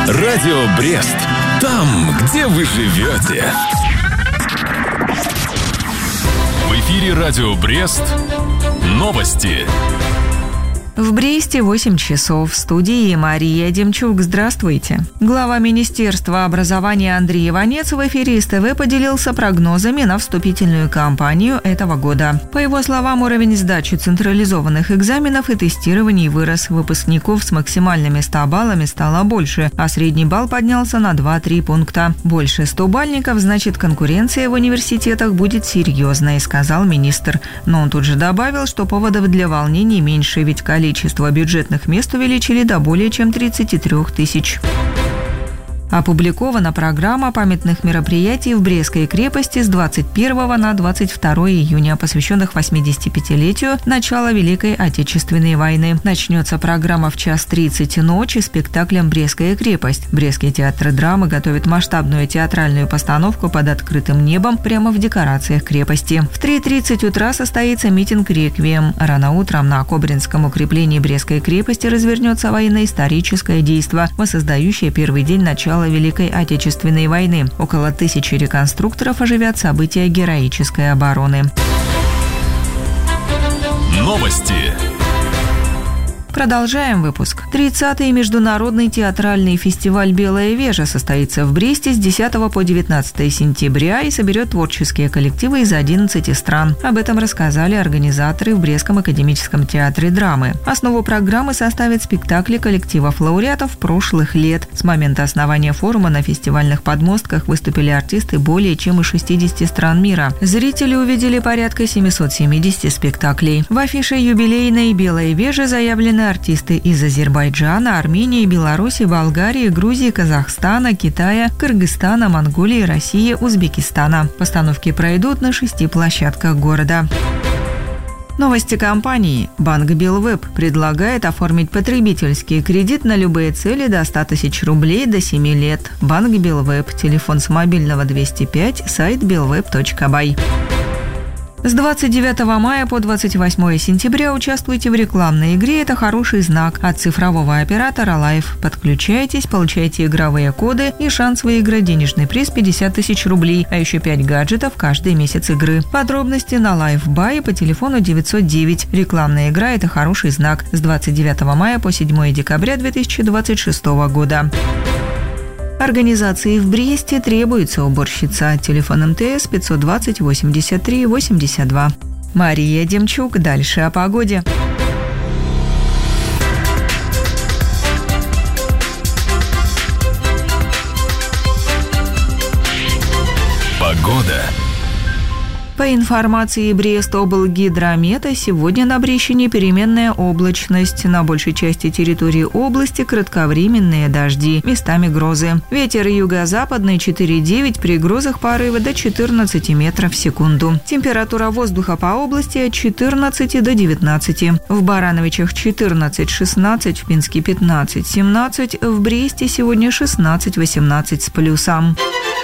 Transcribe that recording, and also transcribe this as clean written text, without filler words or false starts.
Радио Брест. Там, где вы живете. В эфире Радио Брест. Новости. В Бресте 8 часов. В студии Мария Демчук. Здравствуйте. Глава Министерства образования Андрей Иванец в эфире СТВ поделился прогнозами на вступительную кампанию этого года. По его словам, уровень сдачи централизованных экзаменов и тестирований вырос. Выпускников с максимальными 100 баллами стало больше, а средний балл поднялся на 2-3 пункта. Больше 100-бальников, значит, конкуренция в университетах будет серьезной, сказал министр. Но он тут же добавил, что поводов для волнений меньше, ведь количество бюджетных мест увеличили до более чем 33 тысяч. Опубликована программа памятных мероприятий в Брестской крепости с 21 на 22 июня, посвященных 85-летию начала Великой Отечественной войны. Начнется программа в 1:30 ночи спектаклем «Брестская крепость». Брестский театр драмы готовит масштабную театральную постановку под открытым небом прямо в декорациях крепости. В 3:30 утра состоится митинг «Реквием». Рано утром на Кобринском укреплении Брестской крепости развернется военно-историческое действо, воссоздающее первый день начала Великой Отечественной войны. Около 1000 реконструкторов оживят события героической обороны. Новости. Продолжаем выпуск. 30-й международный театральный фестиваль «Белая вежа» состоится в Бресте с 10 по 19 сентября и соберет творческие коллективы из 11 стран. Об этом рассказали организаторы в Брестском академическом театре драмы. Основу программы составят спектакли коллективов лауреатов прошлых лет. С момента основания форума на фестивальных подмостках выступили артисты более чем из 60 стран мира. Зрители увидели порядка 770 спектаклей. В афише юбилейной «Белой вежи» заявлены артисты из Азербайджана, Армении, Беларуси, Болгарии, Грузии, Казахстана, Китая, Кыргызстана, Монголии, России, Узбекистана. Постановки пройдут на 6 площадках города. Новости компании. Банк Белвеб предлагает оформить потребительский кредит на любые цели до 100 тысяч рублей до 7 лет. Банк Белвеб. Телефон с мобильного 205, сайт belweb.by. С 29 мая по 28 сентября участвуйте в рекламной игре «Это хороший знак» от цифрового оператора Life. Подключайтесь, получайте игровые коды и шанс выиграть денежный приз 50 тысяч рублей, а еще 5 гаджетов каждый месяц игры. Подробности на LifeBuy по телефону 909. Рекламная игра «Это хороший знак» с 29 мая по 7 декабря 2026 года. Организации в Бресте требуется уборщица. Телефон МТС 520 83 82. Мария Демчук. Дальше о погоде. Погода. По информации Брестоблгидромета, сегодня на Брещине переменная облачность. На большей части территории области кратковременные дожди, местами грозы. Ветер юго-западный 4,9, при грозах порывы до 14 метров в секунду. Температура воздуха по области от 14 до 19. В Барановичах 14-16, в Пинске 15-17, в Бресте сегодня 16-18 с плюсом.